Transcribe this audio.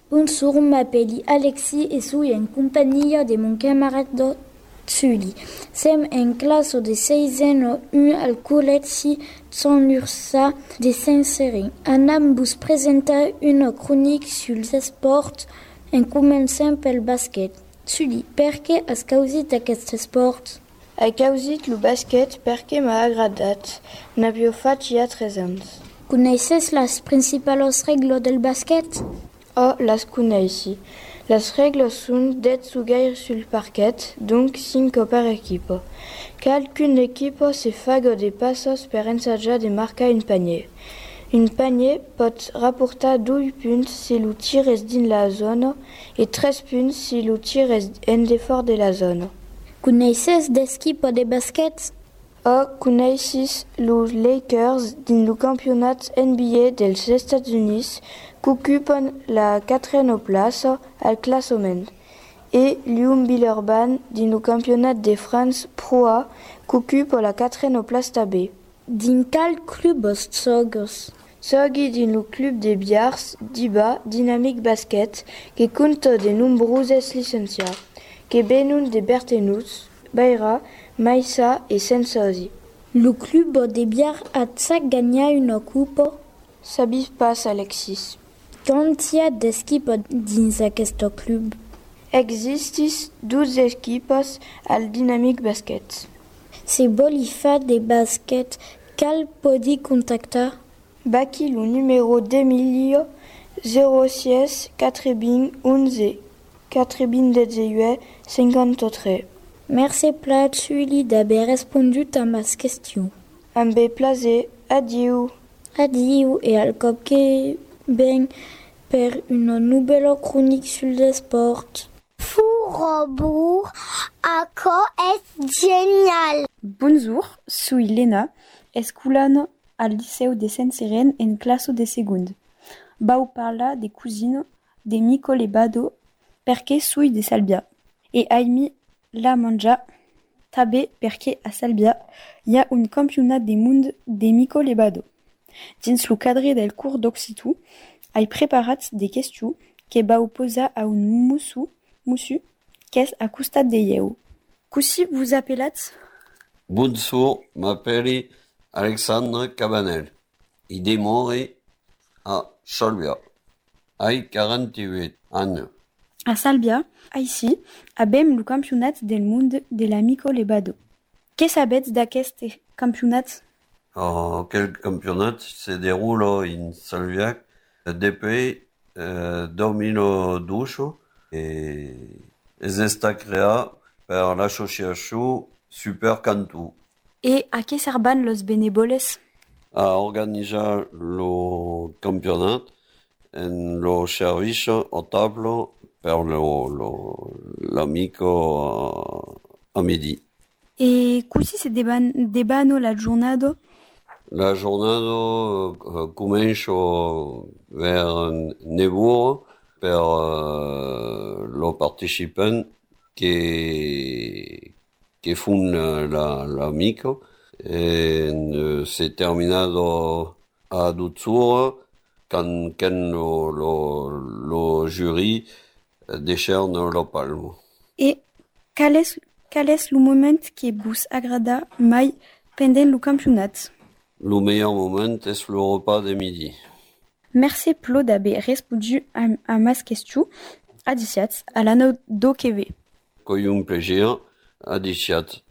Bonjour, m'appelle Alexis et suis en compagnie de mon camarade Sully. Sem en classe de 6 ans 1 al collège San Ursa de Saint-Sérin. Anam vous présenter une chronique sur les sports en commençant pel basket. Sully, perché has causit aquest sport? Hai causit lo basket perché m'ha agradat. N'havia fatg ja 3 anys. Coneixes les principals regles del basket? Oh, les coneixi. Les regles són 10 jugaires sul parquet, donc 5 per equipo. Qualcuna equipo se faga de passos per ensajar de marcar un panier. Un panier pot rapportar 2 punts si lo tir és dins la zona i 3 punts si lo tir és en defort de la zona. Coneixes d'equipo de basket? Oh, coneixis los Lakers dins lo campionat NBA dels Estats Units qu'ocupen la 4a plaça al classement et Lyon Villeurbanne dins lo campionat de France Pro A qu'ocupe la 4a place també. Dins quel club sogues? Sogui dins lo club de Biars d'Iba Dynamic Basket que compta de nombroses licenciats que venen de Bertenuts, Beira, Maïssa et Sensosi. Le club de Biars a gagné une coupe? Sabis pas, Alexis. Quand y a d'équipes dins aquest club? Existis 12 equipes al Dynamic Basket. Si vol fa de basket, cal podi contactar? Baki lo numéro d'Emilio 06 420 11 418 53. Merci plat, Sully, d'avoir répondu à ma question. Amb plaisir. Adieu. Adieu et al cop que ben per une nouvelle chronique sur le sport. Furobur, ako est génial. Bonjour, suis Lena, esculan al Liceu de Saint-Sérin en classe de seconde. Vau parlar de cousine de Micole Bado perché suis de Salbia. E aimi la manja també perché a Salbia hi ha un campionat de món de Micole Bado. Dins lo cadre del curs d'Occitan, ai preparat de questions que vau posar a un mussu qu'és a costat de ieu. Così vous appelatz? Bonjour, m'appelle Alexandre Cabanel. I demore a Salbia. Ai 48 ans. A Salbia, aici, abem lo campionat del món de la Micole Bado. Què sabetz d'aquest campionat? Quel campionat se déroule in Salbia depuis 2012 et est créé par l'association Super Cantu. E a què serban los benevoles? A organizar le campionat en le service au table per l'amico a midi. E così se debano la giornata? La giornata comincia vers 9 per le participant che font l'amico e c'est terminato a 12 quand le jury décerne le palme. E quel és le moment que vos agrada mai pendant le campionat? Le meilleur moment est le repas de midi. Merci Plo d'aver répondu à ma question. Adiciat à l'anneau d'Okeve. Coi un plaisir. Adiciat.